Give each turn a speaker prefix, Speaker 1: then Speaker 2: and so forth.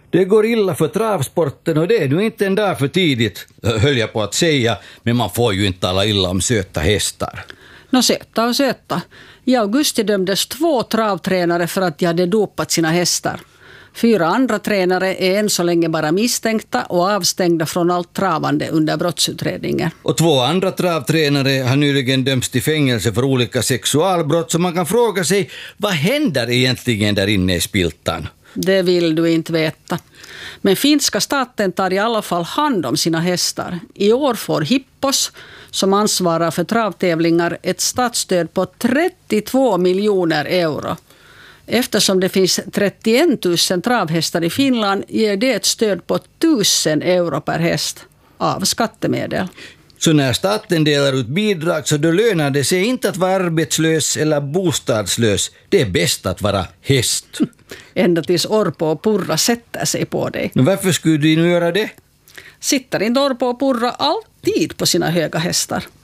Speaker 1: Det går illa för travsporten och det är nu inte en dag för tidigt, höll jag på att säga, men man får ju inte tala illa om söta hästar.
Speaker 2: Söta och söta. I augusti dömdes 2 travtränare för att de hade dopat sina hästar. 4 andra tränare är än så länge bara misstänkta och avstängda från allt travande under brottsutredningen.
Speaker 1: Och 2 andra travtränare har nyligen dömts till fängelse för olika sexualbrott, så man kan fråga sig, vad händer egentligen där inne i Spiltan?
Speaker 2: Det vill du inte veta. Men finska staten tar i alla fall hand om sina hästar. I år får Hippos, som ansvarar för travtävlingar, ett statsstöd på 32 miljoner euro. Eftersom det finns 31 000 travhästar i Finland ger det ett stöd på 1000 euro per häst av skattemedel.
Speaker 1: Så när staten delar ut bidrag så då lönar det sig inte att vara arbetslös eller bostadslös. Det är bäst att vara häst.
Speaker 2: Ända tills Orpo och Purra sätter sig på dig.
Speaker 1: Men varför skulle du nu göra det?
Speaker 2: Sitter inte Orpo och Purra alltid på sina höga hästar?